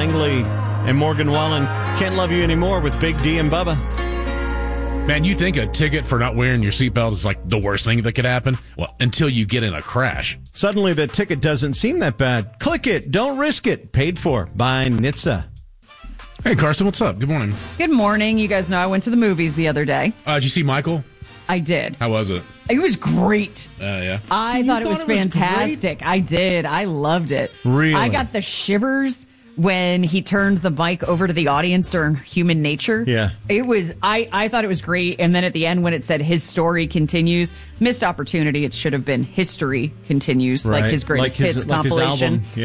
Langley and Morgan Wallen. Can't Love You Anymore with Big D and Bubba. Man, you think a ticket for not wearing your seatbelt is like the worst thing that could happen? Well, until you get in a crash. Suddenly the ticket doesn't seem that bad. Click it, don't risk it. Paid for by NHTSA. Hey, Carson, what's up? Good morning. Good morning. You guys know I went to the movies the other day. Did you see Michael? I did. How was it? It was great. Yeah. I thought it was fantastic. I did. I loved it. Really? I got the shivers when he turned the mic over to the audience during Human Nature. Yeah. It was, I thought it was great. And then at the end when it said his story continues, missed opportunity. It should have been history continues, like his greatest hits compilation. Like his album.